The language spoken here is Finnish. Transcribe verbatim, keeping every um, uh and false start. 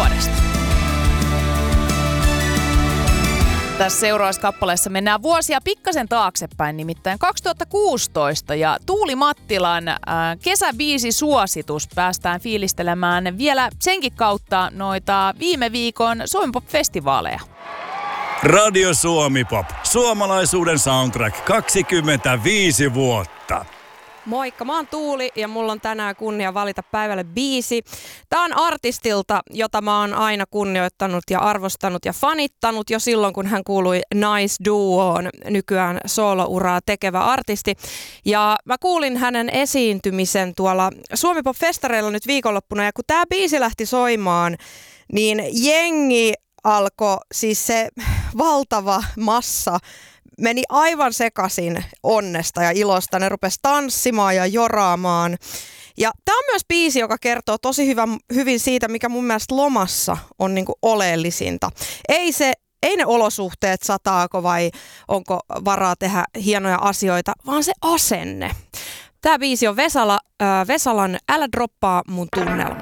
vuodesta. Tässä seuraavassa kappaleessa mennään vuosia pikkasen taaksepäin, nimittäin kaksituhattakuusitoista ja Tuuli Mattilan äh, kesäbiisi-suositus päästään fiilistelemään vielä senkin kautta noita viime viikon Suomi Pop-festivaaleja. Radio Suomi Pop, suomalaisuuden soundtrack kaksikymmentäviisi vuotta. Moikka, mä oon Tuuli ja mulla on tänään kunnia valita päivälle biisi. Tää on artistilta, jota mä oon aina kunnioittanut ja arvostanut ja fanittanut jo silloin, kun hän kuului Nice Duoon, nykyään soolouraa tekevä artisti. Ja mä kuulin hänen esiintymisen tuolla Suomi Pop-festareilla nyt viikonloppuna, ja kun tää biisi lähti soimaan, niin jengi alkoi, siis se valtava massa, meni aivan sekaisin onnesta ja ilosta. Ne rupesi tanssimaan ja joraamaan. Ja tämä on myös biisi, joka kertoo tosi hyvä, hyvin siitä, mikä mun mielestä lomassa on niinku oleellisinta. Ei, se, ei ne olosuhteet, sataako vai onko varaa tehdä hienoja asioita, vaan se asenne. Tämä biisi on Vesala, äh, Vesalan Älä droppaa mun tunnelma.